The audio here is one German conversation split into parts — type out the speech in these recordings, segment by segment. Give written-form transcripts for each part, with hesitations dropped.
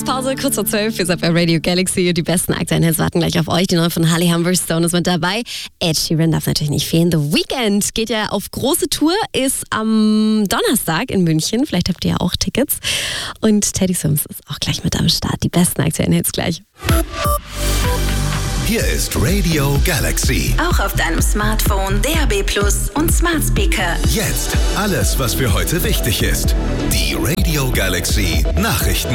Mittagspause, kurz vor 12, ihr seid bei Radio Galaxy. Die besten aktuellen Hits warten gleich auf euch. Die neue von Halle Humberstone ist mit dabei. Ed Sheeran darf natürlich nicht fehlen. The Weeknd geht ja auf große Tour, ist am Donnerstag in München. Vielleicht habt ihr ja auch Tickets. Und Teddy Swims ist auch gleich mit am Start. Die besten aktuellen Hits gleich. Hier ist Radio Galaxy. Auch auf deinem Smartphone, DAB+ und Smart Speaker. Jetzt alles, was für heute wichtig ist. Die Radio Galaxy Nachrichten.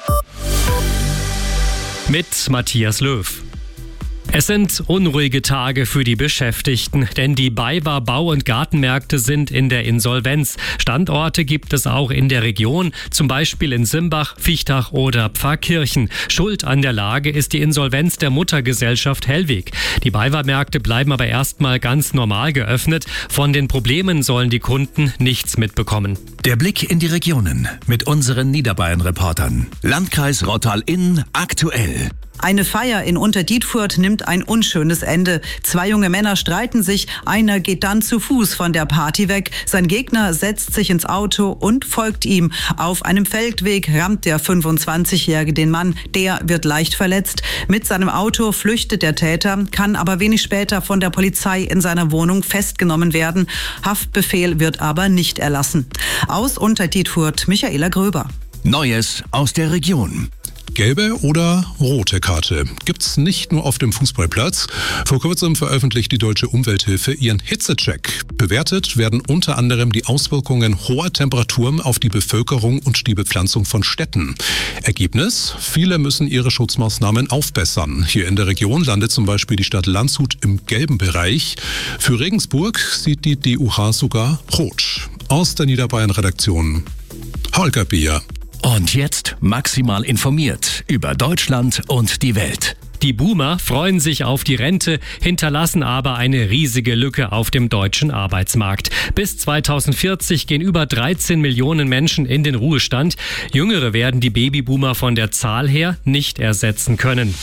Mit Matthias Löw. Es sind unruhige Tage für die Beschäftigten, denn die BayWa Bau- und Gartenmärkte sind in der Insolvenz. Standorte gibt es auch in der Region, zum Beispiel in Simbach, Viechtach oder Pfarrkirchen. Schuld an der Lage ist die Insolvenz der Muttergesellschaft Hellweg. Die BayWa-Märkte bleiben aber erstmal ganz normal geöffnet. Von den Problemen sollen die Kunden nichts mitbekommen. Der Blick in die Regionen mit unseren Niederbayern-Reportern. Landkreis Rottal-Inn aktuell. Eine Feier in Unterdietfurt nimmt ein unschönes Ende. 2 junge Männer streiten sich, einer geht dann zu Fuß von der Party weg. Sein Gegner setzt sich ins Auto und folgt ihm. Auf einem Feldweg rammt der 25-Jährige den Mann. Der wird leicht verletzt. Mit seinem Auto flüchtet der Täter, kann aber wenig später von der Polizei in seiner Wohnung festgenommen werden. Haftbefehl wird aber nicht erlassen. Aus Unterdietfurt, Michaela Gröber. Neues aus der Region. Gelbe oder rote Karte gibt's nicht nur auf dem Fußballplatz. Vor kurzem veröffentlicht die Deutsche Umwelthilfe ihren Hitzecheck. Bewertet werden unter anderem die Auswirkungen hoher Temperaturen auf die Bevölkerung und die Bepflanzung von Städten. Ergebnis? Viele müssen ihre Schutzmaßnahmen aufbessern. Hier in der Region landet zum Beispiel die Stadt Landshut im gelben Bereich. Für Regensburg sieht die DUH sogar rot. Aus der Niederbayern-Redaktion Holger Bier. Und jetzt maximal informiert über Deutschland und die Welt. Die Boomer freuen sich auf die Rente, hinterlassen aber eine riesige Lücke auf dem deutschen Arbeitsmarkt. Bis 2040 gehen über 13 Millionen Menschen in den Ruhestand. Jüngere werden die Babyboomer von der Zahl her nicht ersetzen können.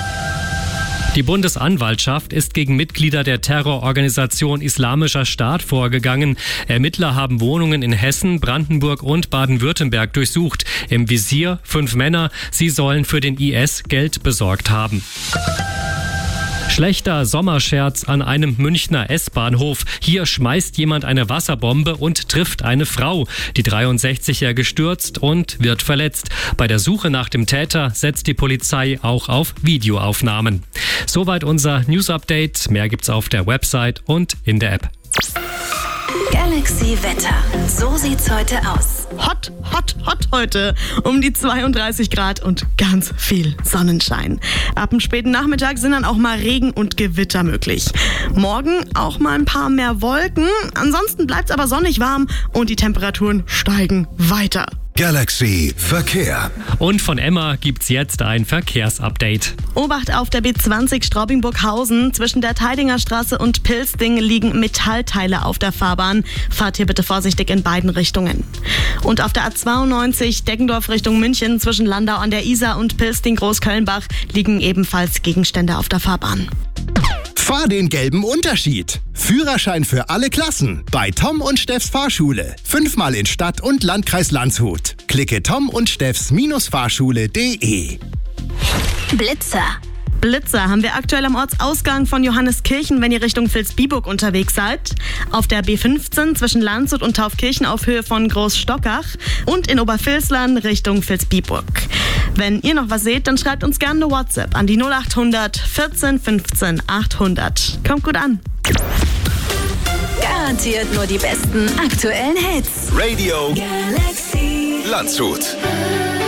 Die Bundesanwaltschaft ist gegen Mitglieder der Terrororganisation Islamischer Staat vorgegangen. Ermittler haben Wohnungen in Hessen, Brandenburg und Baden-Württemberg durchsucht. Im Visier 5 Männer. Sie sollen für den IS Geld besorgt haben. Schlechter Sommerscherz an einem Münchner S-Bahnhof. Hier schmeißt jemand eine Wasserbombe und trifft eine Frau. Die 63-Jährige stürzt und wird verletzt. Bei der Suche nach dem Täter setzt die Polizei auch auf Videoaufnahmen. Soweit unser News-Update. Mehr gibt's auf der Website und in der App. Galaxy Wetter. So sieht's heute aus. Hot heute. Um die 32 Grad und ganz viel Sonnenschein. Ab dem späten Nachmittag sind dann auch mal Regen und Gewitter möglich. Morgen auch mal ein paar mehr Wolken. Ansonsten bleibt's aber sonnig warm und die Temperaturen steigen weiter. Galaxy Verkehr. Und von Emma gibt's jetzt ein Verkehrsupdate. Obacht auf der B20 Straubing-Burghausen. Zwischen der Teidinger Straße und Pilsting liegen Metallteile auf der Fahrbahn. Fahrt hier bitte vorsichtig in beiden Richtungen. Und auf der A92 Deggendorf Richtung München zwischen Landau an der Isar und Pilsting-Großkölnbach liegen ebenfalls Gegenstände auf der Fahrbahn. Fahr den gelben Unterschied. Führerschein für alle Klassen bei Tom und Steffs Fahrschule. 5-mal in Stadt und Landkreis Landshut. Klicke Tom und Steffs-Fahrschule.de. Blitzer haben wir aktuell am Ortsausgang von Johanneskirchen, wenn ihr Richtung Vilsbiburg unterwegs seid. Auf der B15 zwischen Landshut und Taufkirchen auf Höhe von Großstockach und in Obervilslern Richtung Vilsbiburg. Wenn ihr noch was seht, dann schreibt uns gerne eine WhatsApp an die 0800 14 15 800. Kommt gut an. Garantiert nur die besten aktuellen Hits. Radio Galaxy Landshut.